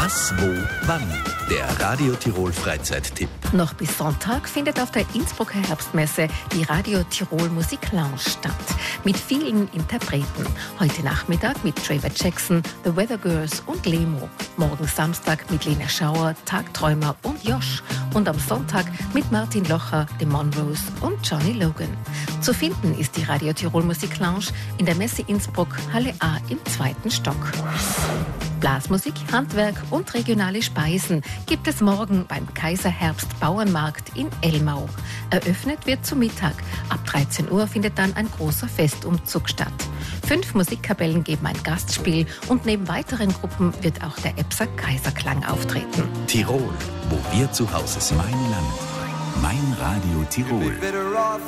Was, wo, wann? Der Radio Tirol Freizeittipp. Noch bis Sonntag findet auf der Innsbrucker Herbstmesse die Radio Tirol Musik Lounge statt. Mit vielen Interpreten. Heute Nachmittag mit Trevor Jackson, The Weather Girls und Lemo. Morgen Samstag mit Lena Schauer, Tagträumer und Josh. Und am Sonntag mit Martin Locher, The Monroes und Johnny Logan. Zu finden ist die Radio Tirol Musik Lounge in der Messe Innsbruck, Halle A im 2. Stock. Blasmusik, Handwerk und regionale Speisen gibt es morgen beim Kaiserherbst Bauernmarkt in Elmau. Eröffnet wird zu Mittag. Ab 13 Uhr findet dann ein großer Festumzug statt. 5 Musikkapellen geben ein Gastspiel und neben weiteren Gruppen wird auch der Epser Kaiserklang auftreten. Tirol, wo wir zu Hause sind. Mein Land, mein Radio Tirol.